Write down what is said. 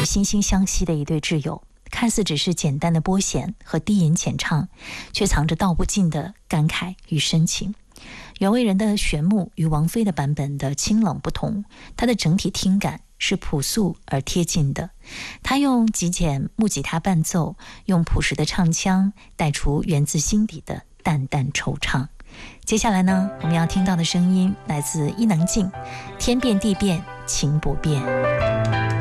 惺惺相惜的一对挚友，看似只是简单的拨弦和低吟浅唱，却藏着道不尽的感慨与深情。袁惟仁的玄牧与王菲的版本的清冷不同，它的整体听感是朴素而贴近的。他用极简木吉他伴奏，用朴实的唱腔带出源自心底的淡淡惆怅。接下来呢，我们要听到的声音来自伊能静，天变地变情不变。